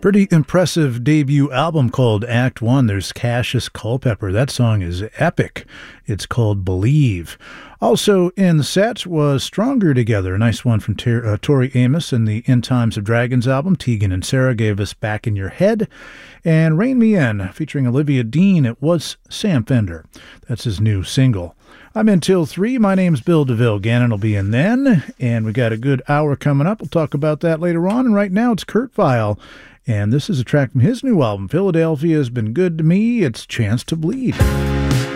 Pretty impressive debut album called Act One. There's Cassius Culpepper. That song is epic. It's called Believe. Also in the set was Stronger Together, a nice one from Tori Amos and the In Times of Dragons album. Tegan and Sarah gave us Back in Your Head. And Rein Me In, featuring Olivia Dean, it was Sam Fender. That's his new single. I'm in till 3. My name's Bill DeVille. Gannon will be in then. And we got a good hour coming up. We'll talk about that later on. And right now it's Kurt Vile. And this is a track from his new album, Philadelphia Has Been Good to Me. It's Chance to Bleed.